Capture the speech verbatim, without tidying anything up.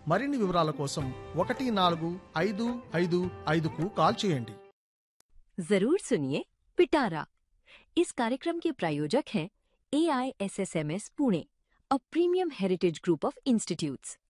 మరిన్ని వివరాల కోసం ఒకటి నాలుగు ఐదు ఐదు ఐదుకు కాల్ చేయండి. जरूर सुनिए पिटारा. इस कार्यक्रम के प्रायोजक हैं ए I S S M S Pune, a premium heritage group of institutes.